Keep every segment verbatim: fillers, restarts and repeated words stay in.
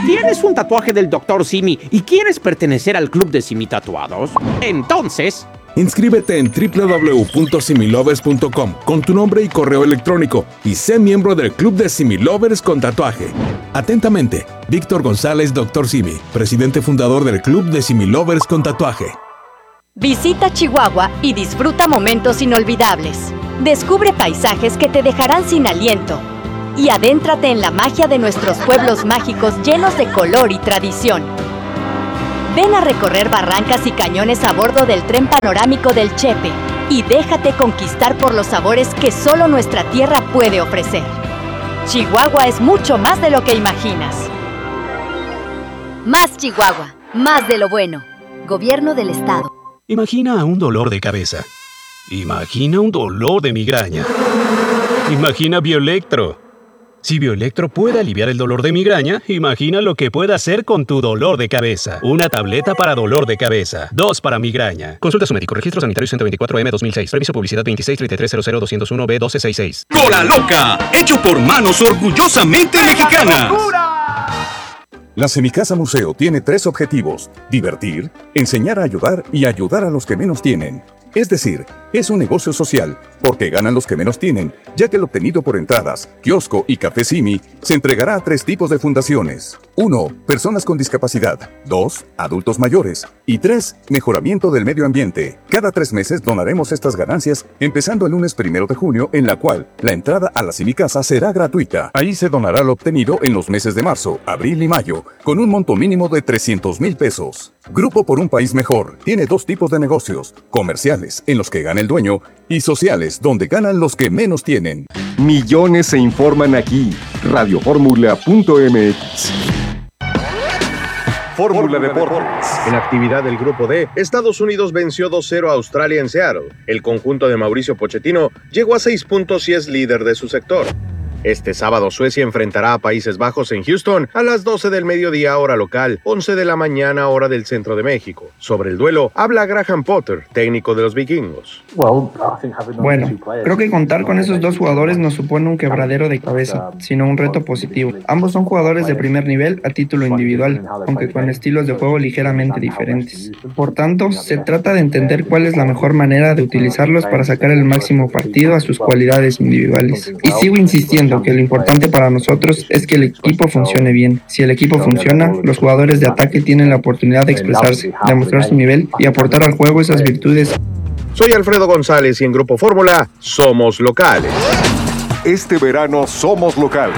¿Tienes un tatuaje del doctor Simi y quieres pertenecer al club de Simi Tatuados? Entonces... inscríbete en doble u doble u doble u punto similovers punto com con tu nombre y correo electrónico y sé miembro del club de Similovers con tatuaje. Atentamente, Víctor González, doctor Simi, presidente fundador del club de Similovers con tatuaje. Visita Chihuahua y disfruta momentos inolvidables. Descubre paisajes que te dejarán sin aliento. Y adéntrate en la magia de nuestros pueblos mágicos llenos de color y tradición. Ven a recorrer barrancas y cañones a bordo del tren panorámico del Chepe y déjate conquistar por los sabores que solo nuestra tierra puede ofrecer. Chihuahua es mucho más de lo que imaginas. Más Chihuahua, más de lo bueno. Gobierno del Estado. Imagina un dolor de cabeza. Imagina un dolor de migraña. Imagina Bioelectro. Si Bioelectro puede aliviar el dolor de migraña, imagina lo que puede hacer con tu dolor de cabeza. Una tableta para dolor de cabeza. Dos para migraña. Consulta a su médico. Registro Sanitario ciento veinticuatro M dos mil seis. Permiso Publicidad veintiséis treinta y tres cero cero doscientos uno B doce sesenta y seis. ¡Cola Loca! Hecho por manos orgullosamente mexicanas. La Semicasa Museo tiene tres objetivos: divertir, enseñar a ayudar y ayudar a los que menos tienen. Es decir, es un negocio social, porque ganan los que menos tienen, ya que el obtenido por entradas, kiosco y café Simi se entregará a tres tipos de fundaciones. uno. Personas con discapacidad. dos. Adultos mayores. Y tres. Mejoramiento del medio ambiente. Cada tres meses donaremos estas ganancias, empezando el lunes primero de junio, en la cual la entrada a la Semicasa será gratuita. Ahí se donará lo obtenido en los meses de marzo, abril y mayo, con un monto mínimo de trescientos mil pesos. Grupo por un País Mejor tiene dos tipos de negocios: comerciales, en los que gana el dueño, y sociales, donde ganan los que menos tienen. Millones se informan aquí. radio fórmula punto m x. Fórmula Deportes. En actividad del Grupo D, Estados Unidos venció dos cero a Australia en Seattle. El conjunto de Mauricio Pochettino llegó a seis puntos y es líder de su sector. Este sábado Suecia enfrentará a Países Bajos en Houston a las doce del mediodía hora local, once de la mañana hora del centro de México. Sobre el duelo habla Graham Potter, técnico de los vikingos. Bueno, creo que contar con esos dos jugadores no supone un quebradero de cabeza, sino un reto positivo. Ambos son jugadores de primer nivel a título individual, aunque con estilos de juego ligeramente diferentes. Por tanto, se trata de entender cuál es la mejor manera de utilizarlos para sacar el máximo partido a sus cualidades individuales. Y sigo insistiendo que lo importante para nosotros es que el equipo funcione bien. Si el equipo funciona, los jugadores de ataque tienen la oportunidad de expresarse, demostrar su nivel y aportar al juego esas virtudes. Soy Alfredo González y en Grupo Fórmula somos locales. Este verano somos locales.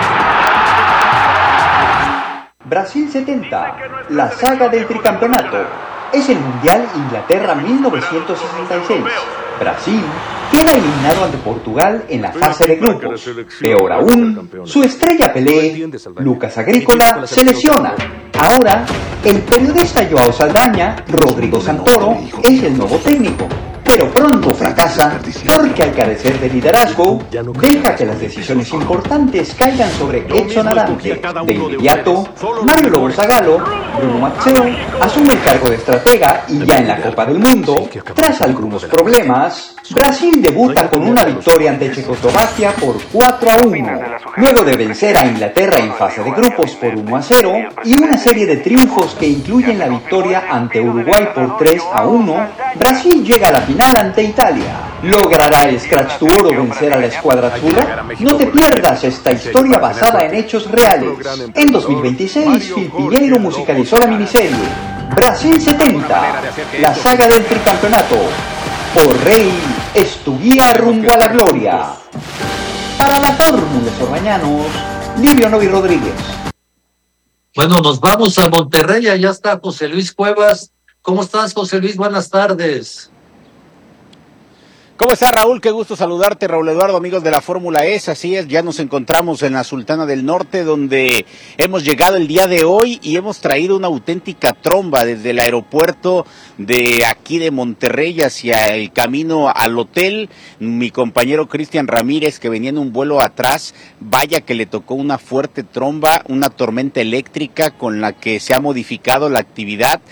Brasil setenta, la saga del tricampeonato. Es el Mundial Inglaterra mil novecientos sesenta y seis. Brasil queda eliminado ante Portugal en la fase de grupos. Peor aún, su estrella Pelé, Lucas Agrícola, se lesiona. Ahora, el periodista Joao Saldaña, Rodrigo Santoro, es el nuevo técnico. Pero pronto fracasa porque al carecer de liderazgo, deja que las decisiones importantes caigan sobre Edson Arantes. De inmediato, Mario Lobo Zagallo, Bruno Mazzeo, asume el cargo de estratega y ya en la Copa del Mundo, tras algunos problemas, Brasil debuta con una victoria ante Checoslovaquia por cuatro a uno. Luego de vencer a Inglaterra en fase de grupos por uno a cero y una serie de triunfos que incluyen la victoria ante Uruguay por tres a uno, Brasil llega a la final ante Italia. ¿Logrará el Scratch tu Oro vencer a la escuadra azula? No te pierdas esta historia basada en hechos reales. En dos mil veintiséis, Phil Piñeiro musicalizó la miniserie Brasil setenta, la saga del tricampeonato. Por Rey es tu guía rumbo a la gloria. Para la Fórmula Sorbañanos, Livio Novi Rodríguez. Bueno, nos vamos a Monterrey, allá está José Luis Cuevas. ¿Cómo estás, José Luis? Buenas tardes. ¿Cómo estás, Raúl? Qué gusto saludarte, Raúl Eduardo, amigos de la Fórmula E. Así es, ya nos encontramos en la Sultana del Norte, donde hemos llegado el día de hoy y hemos traído una auténtica tromba desde el aeropuerto de aquí de Monterrey hacia el camino al hotel. Mi compañero Cristian Ramírez, que venía en un vuelo atrás, vaya que le tocó una fuerte tromba, una tormenta eléctrica con la que se ha modificado la actividad.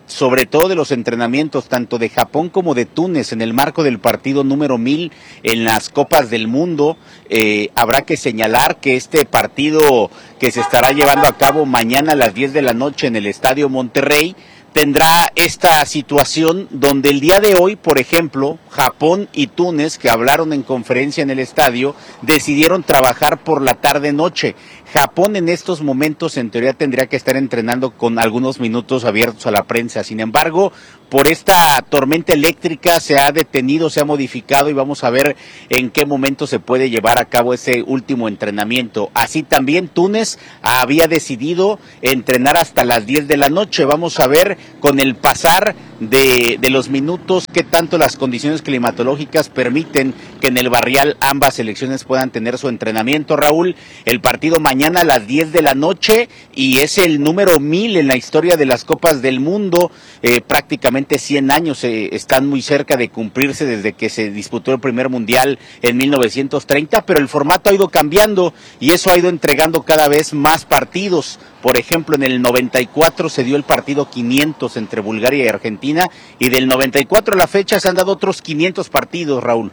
sobre todo de los entrenamientos tanto de Japón como de Túnez en el marco del partido número mil en las Copas del Mundo. Eh, habrá que señalar que este partido que se estará llevando a cabo mañana a las diez de la noche en el Estadio Monterrey tendrá esta situación donde el día de hoy, por ejemplo, Japón y Túnez, que hablaron en conferencia en el estadio, decidieron trabajar por la tarde-noche. Japón en estos momentos en teoría tendría que estar entrenando con algunos minutos abiertos a la prensa. Sin embargo, por esta tormenta eléctrica se ha detenido, se ha modificado y vamos a ver en qué momento se puede llevar a cabo ese último entrenamiento. Así también Túnez había decidido entrenar hasta las diez de la noche. Vamos a ver con el pasar de, de los minutos qué tanto las condiciones climatológicas permiten que en el Barrial ambas selecciones puedan tener su entrenamiento. Raúl, el partido mañana a las diez de la noche y es el número mil en la historia de las Copas del Mundo. Eh, prácticamente cien años eh, están muy cerca de cumplirse desde que se disputó el primer mundial en mil novecientos treinta, pero el formato ha ido cambiando y eso ha ido entregando cada vez más partidos. Por ejemplo, en el noventa y cuatro se dio el partido quinientos entre Bulgaria y Argentina y del noventa y cuatro a la fecha se han dado otros quinientos partidos, Raúl.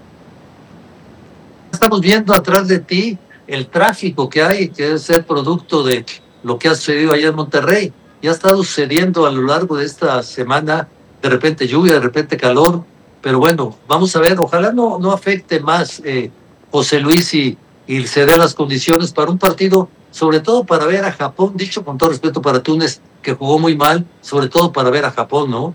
Estamos viendo atrás de ti el tráfico que hay, que debe ser producto de lo que ha sucedido allá en Monterrey. Ya ha estado sucediendo a lo largo de esta semana, de repente lluvia, de repente calor, pero bueno, vamos a ver, ojalá no, no afecte más eh, José Luis y, y se den las condiciones para un partido, sobre todo para ver a Japón, dicho con todo respeto para Túnez, que jugó muy mal, sobre todo para ver a Japón, ¿no?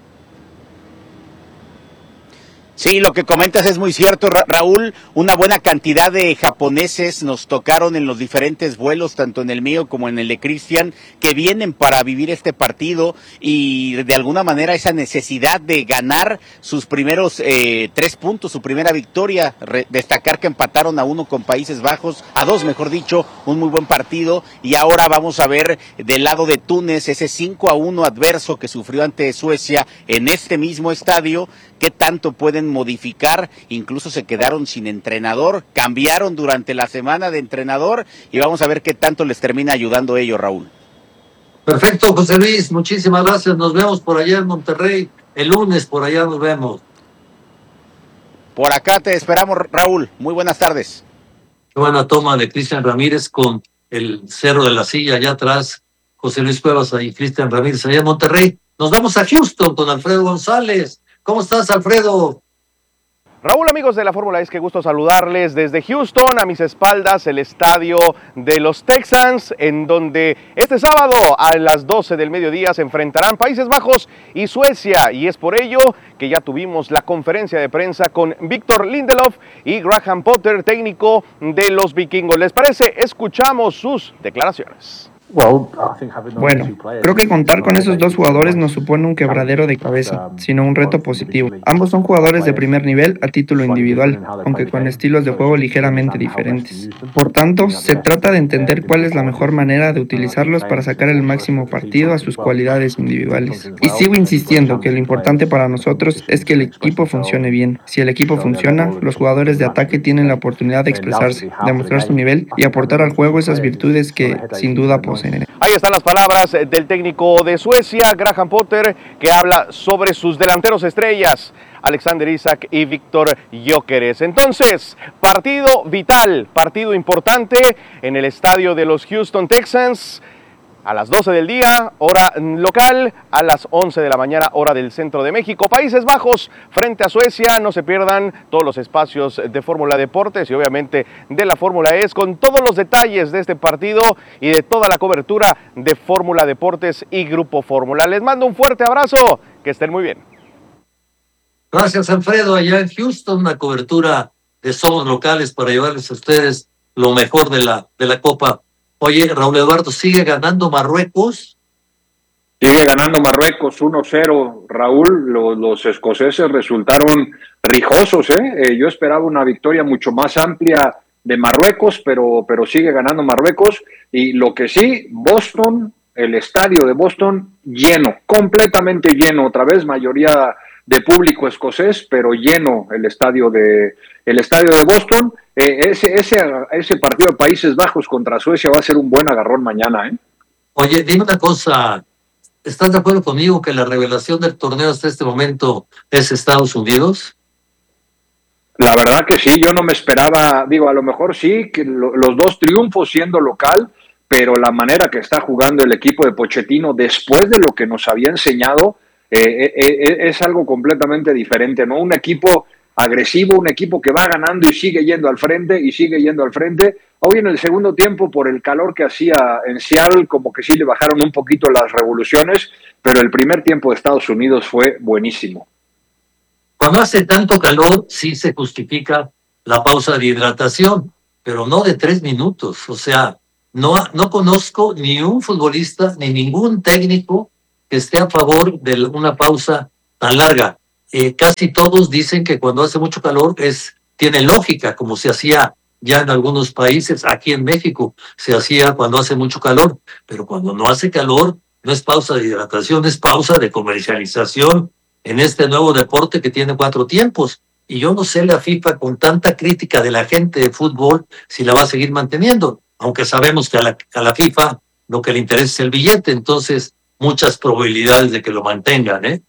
Sí, lo que comentas es muy cierto, Ra- Raúl. Una buena cantidad de japoneses nos tocaron en los diferentes vuelos, tanto en el mío como en el de Cristian, que vienen para vivir este partido y de alguna manera esa necesidad de ganar sus primeros eh, tres puntos, su primera victoria. Re- destacar que empataron a uno con Países Bajos, a dos mejor dicho, un muy buen partido. Y ahora vamos a ver del lado de Túnez ese cinco a uno adverso que sufrió ante Suecia en este mismo estadio. ¿Qué tanto pueden modificar? Incluso se quedaron sin entrenador, cambiaron durante la semana de entrenador y vamos a ver qué tanto les termina ayudando ello, Raúl. Perfecto, José Luis, muchísimas gracias. Nos vemos por allá en Monterrey. El lunes por allá nos vemos. Por acá te esperamos, Raúl. Muy buenas tardes. Qué buena toma de Cristian Ramírez con el Cerro de la Silla allá atrás. José Luis Cuevas y Cristian Ramírez allá en Monterrey. Nos vamos a Houston con Alfredo González. ¿Cómo estás, Alfredo? Raúl, amigos de la Fórmula E, qué gusto saludarles desde Houston, a mis espaldas el estadio de los Texans, en donde este sábado a las doce del mediodía se enfrentarán Países Bajos y Suecia, y es por ello que ya tuvimos la conferencia de prensa con Victor Lindelof y Graham Potter, técnico de los vikingos. ¿Les parece? Escuchamos sus declaraciones. Bueno, creo que contar con esos dos jugadores no supone un quebradero de cabeza, sino un reto positivo. Ambos son jugadores de primer nivel a título individual, aunque con estilos de juego ligeramente diferentes. Por tanto, se trata de entender cuál es la mejor manera de utilizarlos para sacar el máximo partido a sus cualidades individuales. Y sigo insistiendo que lo importante para nosotros es que el equipo funcione bien. Si el equipo funciona, los jugadores de ataque tienen la oportunidad de expresarse, demostrar su nivel y aportar al juego esas virtudes que, sin duda, poseen. Ahí están las palabras del técnico de Suecia, Graham Potter, que habla sobre sus delanteros estrellas, Alexander Isak y Víctor Gyökeres. Entonces, partido vital, partido importante en el estadio de los Houston Texans. A las doce del día, hora local, a las once de la mañana, hora del centro de México. Países Bajos frente a Suecia. No se pierdan todos los espacios de Fórmula Deportes y obviamente de la Fórmula E con todos los detalles de este partido y de toda la cobertura de Fórmula Deportes y Grupo Fórmula. Les mando un fuerte abrazo, que estén muy bien. Gracias, Alfredo. Allá en Houston, una cobertura de Somos Locales para llevarles a ustedes lo mejor de la, de la Copa. Oye, Raúl Eduardo, ¿sigue ganando Marruecos? Sigue ganando Marruecos uno cero, Raúl. Los, los escoceses resultaron rijosos, ¿eh? ¿eh? Yo esperaba una victoria mucho más amplia de Marruecos, pero, pero sigue ganando Marruecos. Y lo que sí, Boston, el estadio de Boston, lleno, completamente lleno. Otra vez, mayoría de público escocés, pero lleno el estadio de, el estadio de Boston. Eh, ese, ese, ese partido de Países Bajos contra Suecia va a ser un buen agarrón mañana, ¿eh? Oye, dime una cosa, ¿estás de acuerdo conmigo que la revelación del torneo hasta este momento es Estados Unidos? La verdad que sí, yo no me esperaba, digo, a lo mejor sí, que lo, los dos triunfos siendo local, pero la manera que está jugando el equipo de Pochettino después de lo que nos había enseñado eh, eh, es algo completamente diferente, ¿no? Un equipo agresivo, un equipo que va ganando y sigue yendo al frente y sigue yendo al frente. Hoy en el segundo tiempo, por el calor que hacía en Seattle, como que sí le bajaron un poquito las revoluciones, pero el primer tiempo de Estados Unidos fue buenísimo. Cuando hace tanto calor, sí se justifica la pausa de hidratación, pero no de tres minutos. O sea, no, no conozco ni un futbolista ni ningún técnico que esté a favor de una pausa tan larga. Eh, casi todos dicen que cuando hace mucho calor es, tiene lógica, como se hacía ya en algunos países. Aquí en México se hacía cuando hace mucho calor, pero cuando no hace calor no es pausa de hidratación, es pausa de comercialización en este nuevo deporte que tiene cuatro tiempos. Y yo no sé la FIFA, con tanta crítica de la gente de fútbol, si la va a seguir manteniendo, aunque sabemos que a la, a la FIFA lo que le interesa es el billete, entonces muchas probabilidades de que lo mantengan, ¿eh?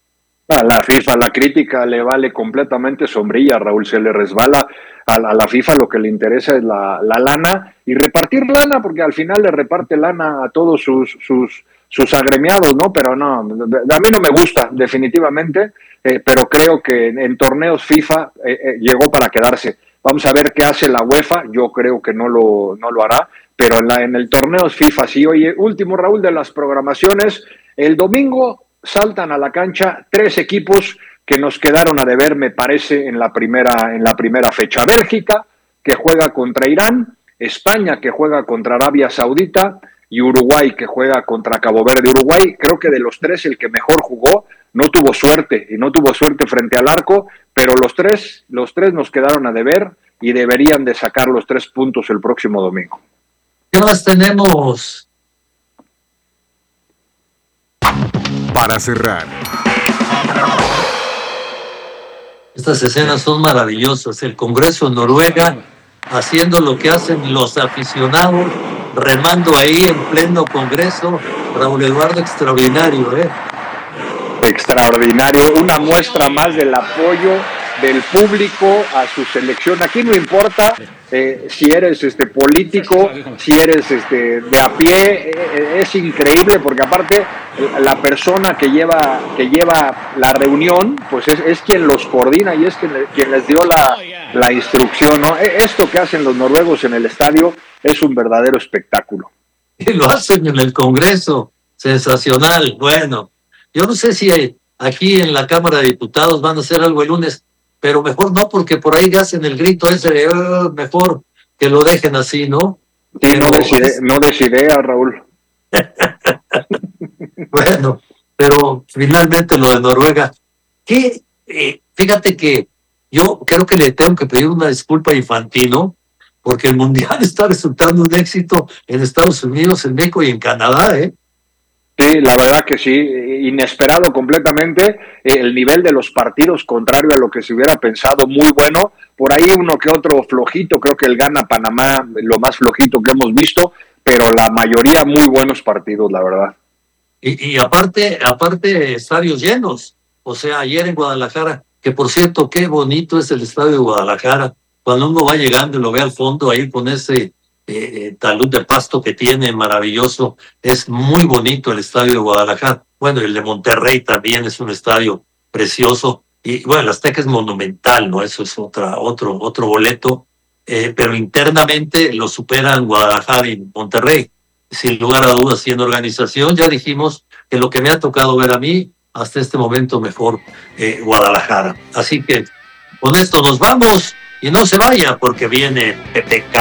A la FIFA la crítica le vale completamente sombrilla, Raúl, se le resbala a la, a la FIFA, lo que le interesa es la, la lana y repartir lana, porque al final le reparte lana a todos sus, sus, sus agremiados, ¿no? Pero no, a mí no me gusta, definitivamente, eh, pero creo que en, en torneos FIFA eh, eh, llegó para quedarse. Vamos a ver qué hace la UEFA, yo creo que no lo, no lo hará, pero en, la, en el torneo FIFA sí. Oye, último, Raúl, de las programaciones, el domingo saltan a la cancha tres equipos que nos quedaron a deber, me parece, en la primera, en la primera fecha. Bélgica, que juega contra Irán, España, que juega contra Arabia Saudita, y Uruguay, que juega contra Cabo Verde. Uruguay, creo que de los tres el que mejor jugó, no tuvo suerte, y no tuvo suerte frente al arco, pero los tres, los tres nos quedaron a deber y deberían de sacar los tres puntos el próximo domingo. ¿Qué más tenemos? Para cerrar, estas escenas son maravillosas. El Congreso de Noruega haciendo lo que hacen los aficionados, remando ahí en pleno Congreso. Raúl Eduardo, extraordinario, ¿eh? Extraordinario, una muestra más del apoyo del público a su selección. Aquí no importa eh, si eres este político, si eres este de a pie, eh, es increíble, porque aparte la persona que lleva que lleva la reunión, pues es, es quien los coordina y es quien, quien les dio la, la instrucción, ¿no? Esto que hacen los noruegos en el estadio es un verdadero espectáculo. Y lo hacen en el Congreso, sensacional. Bueno, yo no sé si aquí en la Cámara de Diputados van a hacer algo el lunes, pero mejor no, porque por ahí hacen el grito ese de uh, mejor que lo dejen así, ¿no? Sí, no des idea, no des idea, Raúl. Bueno, pero finalmente lo de Noruega, que eh, fíjate que yo creo que le tengo que pedir una disculpa a Infantino, porque el Mundial está resultando un éxito en Estados Unidos, en México y en Canadá, ¿eh? Sí, la verdad que sí, inesperado completamente, el nivel de los partidos contrario a lo que se hubiera pensado, muy bueno, por ahí uno que otro flojito, creo que el gana Panamá, lo más flojito que hemos visto, pero la mayoría muy buenos partidos, la verdad. Y, y aparte, aparte estadios llenos, o sea, ayer en Guadalajara, que por cierto, qué bonito es el estadio de Guadalajara, cuando uno va llegando y lo ve al fondo ahí con ese Eh, talud de pasto que tiene, maravilloso, es muy bonito el estadio de Guadalajara. Bueno, el de Monterrey también es un estadio precioso, y bueno, el Azteca es monumental, ¿no? Eso es otra, otro, otro boleto, eh, pero internamente lo superan Guadalajara y Monterrey, sin lugar a dudas. Y en organización ya dijimos que lo que me ha tocado ver a mí, hasta este momento mejor eh, Guadalajara. Así que con esto nos vamos, y no se vaya, porque viene P P K.